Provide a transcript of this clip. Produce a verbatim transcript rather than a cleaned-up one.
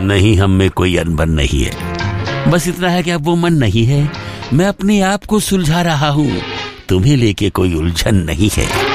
नहीं, हम में कोई अनबन नहीं है, बस इतना है कि अब वो मन नहीं है। मैं अपने आप को सुलझा रहा हूँ, तुम्हें लेके कोई उलझन नहीं है।